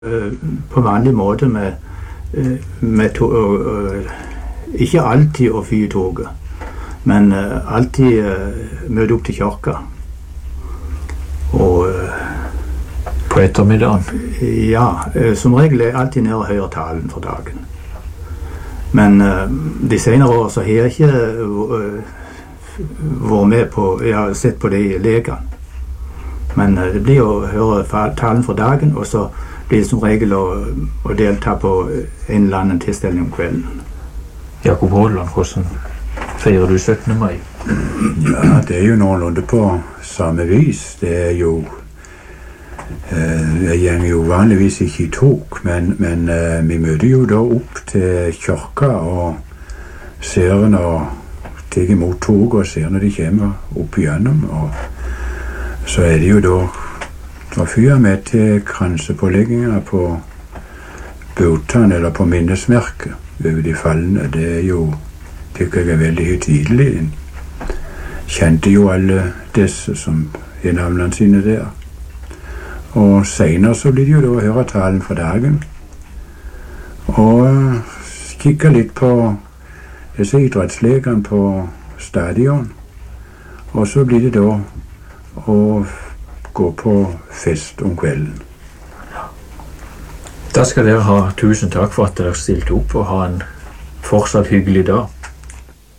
på vanlig måte ikke alltid å fy i toget, men alltid møte opp til kirka. Og på ettermiddagen? Ja, som regel er alltid nede og hører talen for dagen. Men de senere år så har jeg ikke vært med på, jeg har sett på de lekene. Men det blir å høre talen for dagen, og så blir det som regel å delta på en eller annen tilstelning om kvelden. Jakob Holland, hvordan feirer du 17. mai? Ja, det er jo noenlunde på samme vis. Det er jo jeg går jo vanligvis ikke i tog, men vi møter jo da opp til kirka og ser når tar imot tog og ser når de kommer opp igjennom, og så er det jo da fyrer med til kransepålegginger på båtene eller på minnesmerket over de fallende. Det er jo, tykker jeg er veldig høytidelig. Kjente jo alle disse som er navnene sine der. Og senere så blir det jo da å høre talen for dagen. Og kikke litt på disse idrettslekene på stadion. Og så blir det da å gå på fest om kvelden. Da skal dere ha tusen takk for at dere stilte opp, og ha en fortsatt hyggelig dag.